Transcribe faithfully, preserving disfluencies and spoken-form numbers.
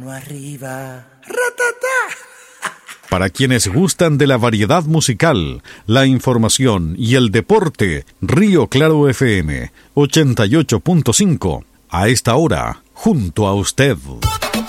mano arriba. ¡Ratatá! Para quienes gustan de la variedad musical, la información y el deporte, Río Claro F M ochenta y ocho punto cinco. A esta hora, junto a usted.